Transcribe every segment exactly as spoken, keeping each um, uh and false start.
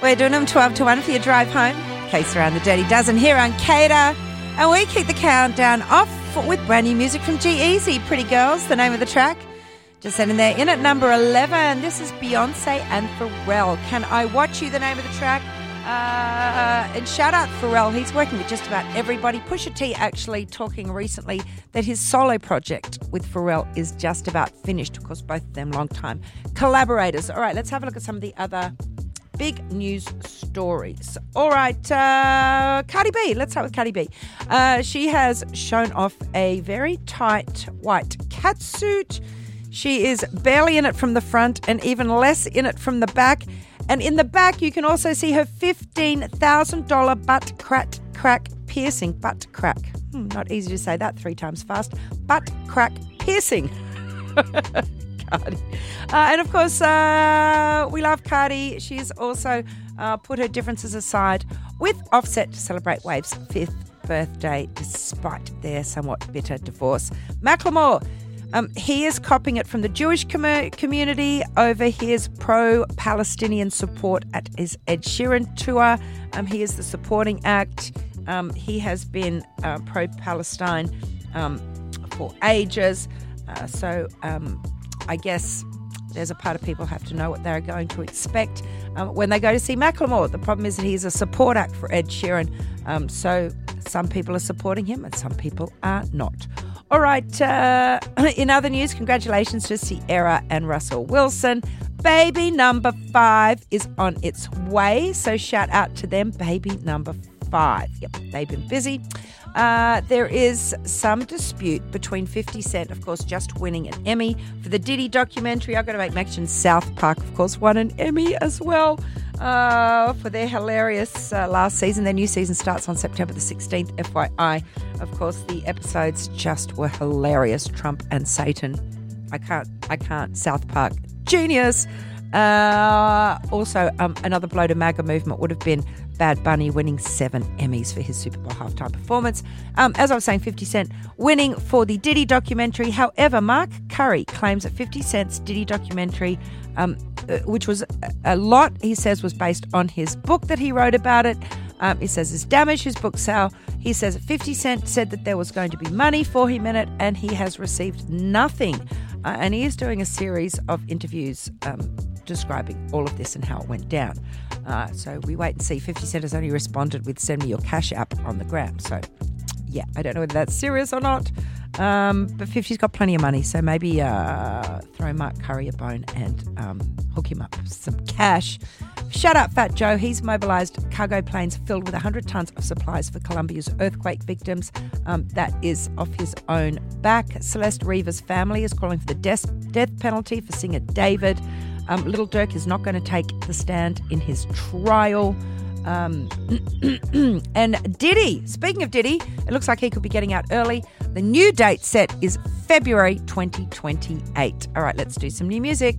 We're doing them twelve to one for your drive home. Case around the Dirty Dozen here on Cater. And we keep the countdown off with brand new music from G-Eazy. Pretty Girls, the name of the track. Just sending there in at number eleven. This is Beyonce and Pharrell. Can I Watch You, the name of the track. Uh, and shout out Pharrell. He's working with just about everybody. Pusha T actually talking recently that his solo project with Pharrell is just about finished. Of course, both of them long time collaborators. All right, let's have a look at some of the other big news stories. All right, uh, Cardi B. Let's start with Cardi B. Uh, she has shown off a very tight white catsuit. She is barely in it from the front and even less in it from the back. And in the back, you can also see her fifteen thousand dollars butt crack, crack piercing. Butt crack. Hmm, not easy to say that three times fast. Butt crack piercing. Cardi. Uh, and of course, uh, we love Cardi. She's also uh, put her differences aside with Offset to celebrate Wave's fifth birthday despite their somewhat bitter divorce. Macklemore. Um, he is copping it from the Jewish com- community over his pro-Palestinian support at his Ed Sheeran tour. Um, he is the supporting act. Um, he has been uh, pro-Palestine um, for ages. Uh, so um, I guess there's a part of people have to know what they're going to expect um, when they go to see Macklemore. The problem is that he's a support act for Ed Sheeran. Um, so some people are supporting him and some people are not. All right, uh, in other news, congratulations to Sierra and Russell Wilson. Baby number five is on its way, so shout out to them, baby number five. Yep, they've been busy. Uh, there is some dispute between fifty Cent, of course, just winning an Emmy for the Diddy documentary. I've got to make mention South Park, of course, won an Emmy as well uh, for their hilarious uh, last season. Their new season starts on September the sixteenth, F Y I. Of course, the episodes just were hilarious. Trump and Satan. I can't, I can't. South Park, genius. Uh, also, um, another blow to MAGA movement would have been Bad Bunny winning seven Emmys for his Super Bowl halftime performance. Um, as I was saying, fifty Cent winning for the Diddy documentary. However, Mark Curry claims that fifty Cent's Diddy documentary, um, uh, which was a lot, he says, was based on his book that he wrote about it. Um, he says it's damaged his book sale. He says fifty Cent said that there was going to be money for him in it, and he has received nothing. Uh, and he is doing a series of interviews um, describing all of this and how it went down. Uh, so we wait and see. fifty Cent has only responded with send me your cash app on the gram. So, yeah, I don't know whether that's serious or not. Um, but fifty's got plenty of money, so maybe uh, throw Mark Curry a bone and um, hook him up with some cash. Shout out Fat Joe. He's mobilised cargo planes filled with one hundred tonnes of supplies for Colombia's earthquake victims. Um, that is off his own back. Celeste Reva's family is calling for the death, death penalty for singer David. Um, Little Dirk is not going to take the stand in his trial. Um, and Diddy, speaking of Diddy, it looks like he could be getting out early. The new date set is February twenty twenty-eight. All right, let's do some new music.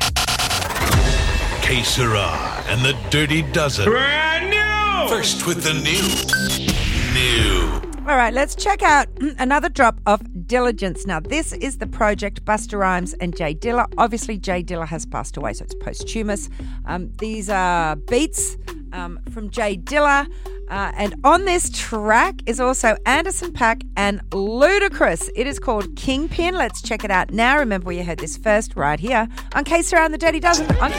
Que Sera and the Dirty Dozen. Brand new! First with the new. New. All right, let's check out another drop of Diligence. Now, this is the project Busta Rhymes and Jay Dilla. Obviously, Jay Dilla has passed away, so it's posthumous. Um, these are beats um, from Jay Dilla. Uh, and on this track is also Anderson .Paak and Ludacris. It is called Kingpin. Let's check it out now. Remember, where you heard this first right here on Que Sera and the Dirty Dozen on